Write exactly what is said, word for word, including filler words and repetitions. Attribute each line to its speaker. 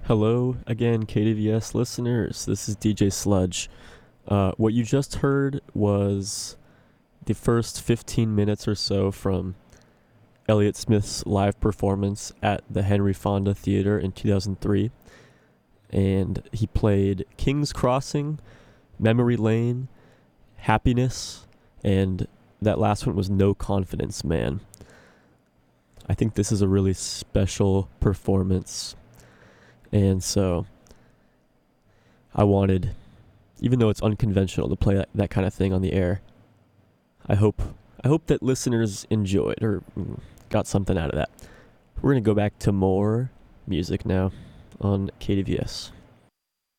Speaker 1: Hello again, K D V S listeners. This is D J Sludge. Uh, what you just heard was the first fifteen minutes or so from Elliott Smith's live performance at the Henry Fonda Theater in two thousand three. And he played King's Crossing, Memory Lane, Happiness, and that last one was No Confidence Man. I think this is a really special performance. And so I wanted, even though it's unconventional to play that, that kind of thing on the air, I hope I hope that listeners enjoyed or mm, got something out of that. We're going to go back to more music now on K D V S.